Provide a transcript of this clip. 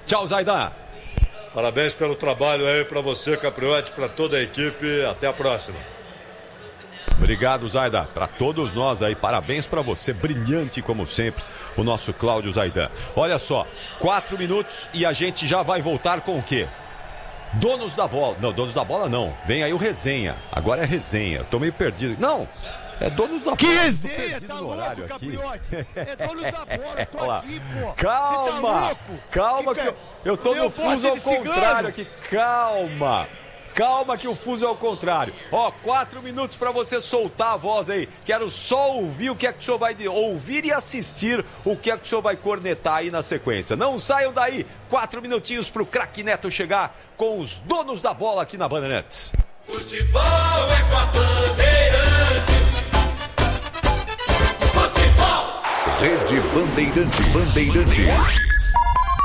Tchau, Zaidan. Parabéns pelo trabalho aí para você, Capriotti, para toda a equipe. Até a próxima. Obrigado, Zaidan. Para todos nós aí, parabéns para você. Brilhante, como sempre, o nosso Cláudio Zaidan. Olha só, 4 minutos e a gente já vai voltar com o quê? Donos da bola. Não, donos da bola não. Vem aí o resenha. Agora é resenha. Tô meio perdido. Não, é donos da bola. Que resenha, tá louco, Capriotti? É donos da bola, tô Olha lá. aqui, pô. Calma, Tá louco? calma que eu tô no fuso ao contrário aqui. Calma. Calma que o fuso é ao contrário. Ó, 4 minutos para você soltar a voz aí. Quero só ouvir o que é que o senhor vai ouvir e assistir o que é que o senhor vai cornetar aí na sequência. Não saiam daí. 4 minutinhos pro craque Neto chegar com os donos da bola aqui na Bandeirantes. Futebol é com a Bandeirantes. Futebol. Rede Bandeirantes.